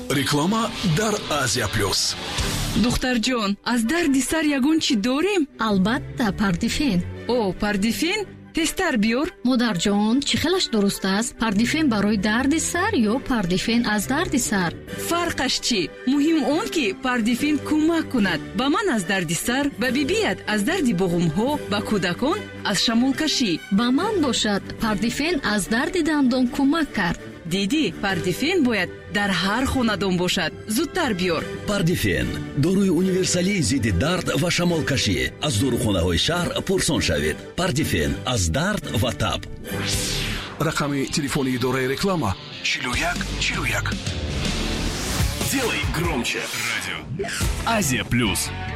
реклама дар Азия плюс. духтарҷон, аз дарди сар ягон чӣ дорем? албатта, пардифен. о, пардифен? тезтар биёр. модарҷон, чӣ хелаш дуруст аст? Пардифен барои дарди сар ё пардифен аз дарди сар? фарқаш чӣ? муҳим он ки пардифен кӯмак кунад ба ман аз дарди сар, ба бибият аз дарди буғумҳо, ба кӯдакон аз шамолкашӣ. ба ман бошад, пардифен аз дарди дандон кӯмак кард. диди, пардифен бояд дар ҳар хонадон бошад. зудтар биёр. пардифен доруи универсалии зидди дард ва шамолкашӣ. аз дорухонаҳои шаҳр пурсон шавед. пардифен аз дард ва таб. рақами телефони идораи реклама 4141. Делай громче. Радио Азия Плюс.